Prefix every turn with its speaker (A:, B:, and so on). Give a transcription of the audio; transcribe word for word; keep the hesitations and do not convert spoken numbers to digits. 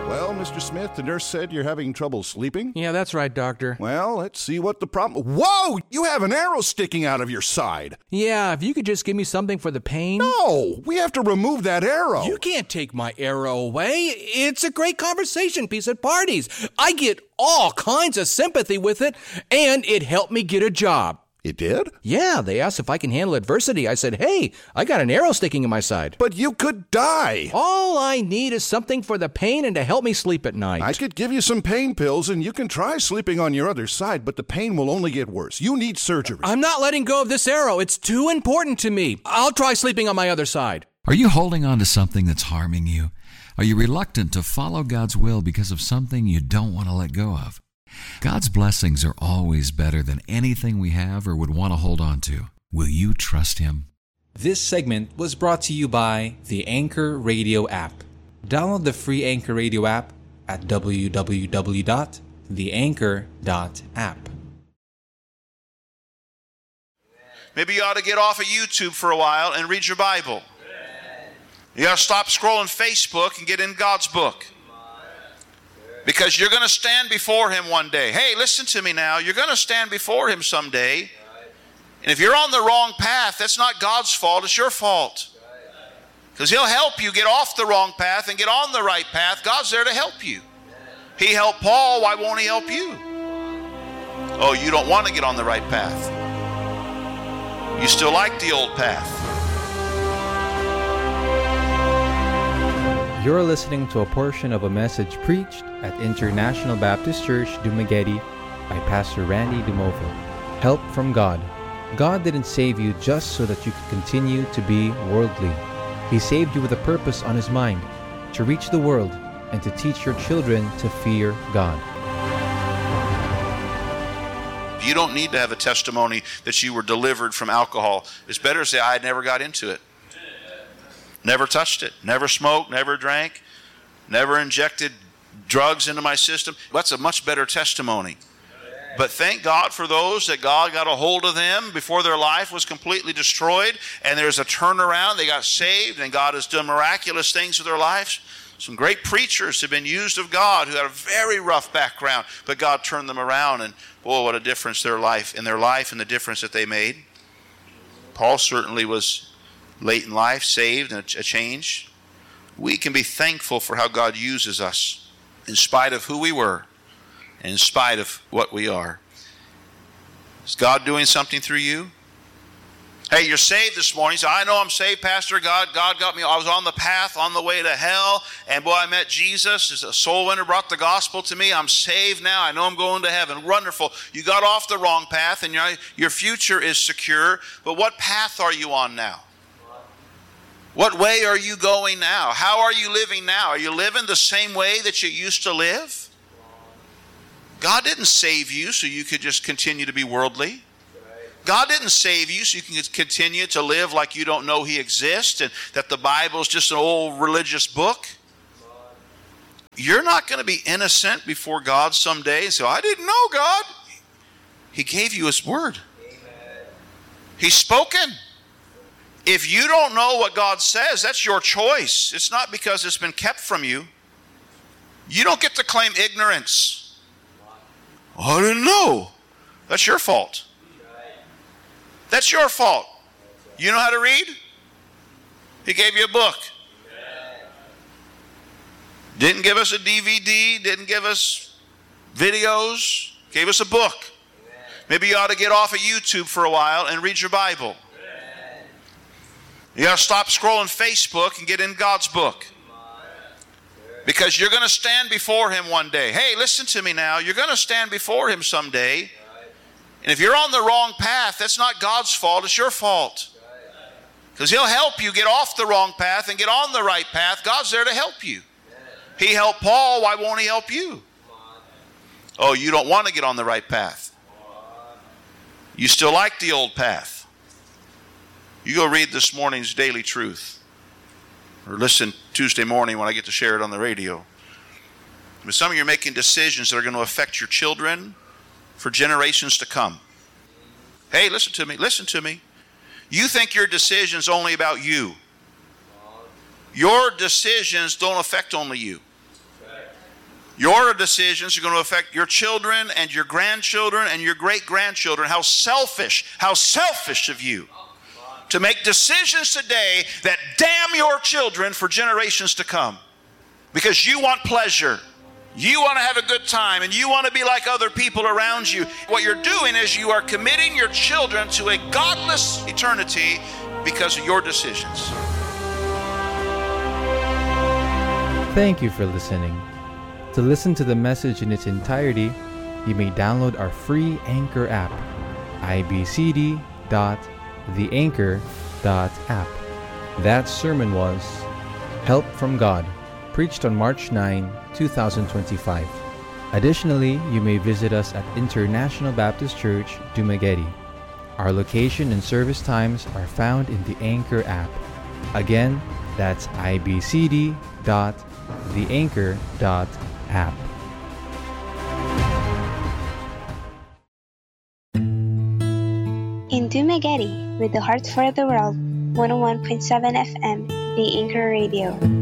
A: Well, Mister Smith, the nurse said you're having trouble sleeping?
B: Yeah, that's right, doctor.
A: Well, let's see what the problem... Whoa! You have an arrow sticking out of your side.
B: Yeah, if you could just give me something for the pain.
A: No! We have to remove that arrow.
B: You can't take my arrow away. It's a great conversation piece at parties. I get all kinds of sympathy with it, and it helped me get a job.
A: It did?
B: Yeah, they asked if I can handle adversity. I said, hey, I got an arrow sticking in my side.
A: But you could die.
B: All I need is something for the pain and to help me sleep at night.
A: I could give you some pain pills and you can try sleeping on your other side, but the pain will only get worse. You need surgery.
B: I'm not letting go of this arrow. It's too important to me. I'll try sleeping on my other side.
C: Are you holding on to something that's harming you? Are you reluctant to follow God's will because of something you don't want to let go of? God's blessings are always better than anything we have or would want to hold on to. Will you trust Him?
D: This segment was brought to you by the Anchor Radio app. Download the free Anchor Radio app at w w w dot the anchor dot app.
E: Maybe you ought to get off of YouTube for a while and read your Bible. You ought to stop scrolling Facebook and get in God's book. Because you're going to stand before Him one day. Hey, listen to me now. You're going to stand before Him someday. And if you're on the wrong path, that's not God's fault. It's your fault. Because He'll help you get off the wrong path and get on the right path. God's there to help you. He helped Paul. Why won't He help you? Oh, you don't want to get on the right path. You still like the old path.
D: You're listening to a portion of a message preached at International Baptist Church, Dumaguete by Pastor Randy DeMovo. Help from God. God didn't save you just so that you could continue to be worldly. He saved you with a purpose on His mind, to reach the world and to teach your children to fear God.
E: You don't need to have a testimony that you were delivered from alcohol. It's better to say, I never got into it. Never touched it. Never smoked. Never drank. Never injected drugs into my system. That's a much better testimony. But thank God for those that God got a hold of them before their life was completely destroyed, and there's a turnaround. They got saved, and God has done miraculous things with their lives. Some great preachers have been used of God who had a very rough background, but God turned them around, and boy, what a difference their life in their life and the difference that they made. Paul certainly was late in life, saved, and a change. We can be thankful for how God uses us in spite of who we were and in spite of what we are. Is God doing something through you? Hey, you're saved this morning. So I know I'm saved, Pastor. God, God got me. I was on the path, on the way to hell, and boy, I met Jesus. As a soul winner brought the gospel to me. I'm saved now. I know I'm going to heaven. Wonderful. You got off the wrong path, and your, your future is secure. But what path are you on now? What way are you going now? How are you living now? Are you living the same way that you used to live? God didn't save you so you could just continue to be worldly. God didn't save you so you can continue to live like you don't know He exists and that the Bible is just an old religious book. You're not going to be innocent before God someday and say, I didn't know God. He gave you His word. He's spoken. If you don't know what God says, that's your choice. It's not because it's been kept from you. You don't get to claim ignorance. I didn't know. That's your fault. That's your fault. You know how to read? He gave you a book. Didn't give us a D V D, didn't give us videos, gave us a book. Maybe you ought to get off of YouTube for a while and read your Bible. You got to stop scrolling Facebook and get in God's book. Because you're going to stand before Him one day. Hey, listen to me now. You're going to stand before Him someday. And if you're on the wrong path, that's not God's fault. It's your fault. Because He'll help you get off the wrong path and get on the right path. God's there to help you. He helped Paul. Why won't He help you? Oh, you don't want to get on the right path. You still like the old path. You go read this morning's Daily Truth. Or listen Tuesday morning when I get to share it on the radio. But some of you are making decisions that are going to affect your children for generations to come. Hey, listen to me. Listen to me. You think your decision's only about you. Your decisions don't affect only you. Your decisions are going to affect your children and your grandchildren and your great-grandchildren. How selfish, how selfish of you to make decisions today that damn your children for generations to come. Because you want pleasure. You want to have a good time and you want to be like other people around you. What you're doing is you are committing your children to a godless eternity because of your decisions.
D: Thank you for listening. To listen to the message in its entirety, you may download our free Anchor app, I B C D dot the anchor dot app. That sermon was Help from God, preached on March ninth, twenty twenty-five. Additionally, you may visit us at International Baptist Church, Dumaguete. Our location and service times are found in the Anchor app. Again, that's I B C D dot the anchor dot app.
F: In Dumaguete, with the heart for the world, one oh one point seven F M, The Anchor Radio.